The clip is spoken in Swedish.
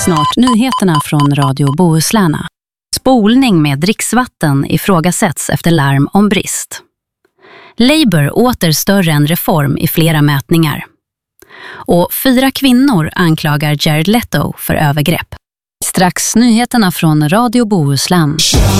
Snart nyheterna från Radio Bohuslän. Spolning med dricksvatten ifrågasätts efter larm om brist. Labour åter större än reform i flera mätningar. Och 4 kvinnor anklagar Jared Leto för övergrepp. Strax nyheterna från Radio Bohuslän.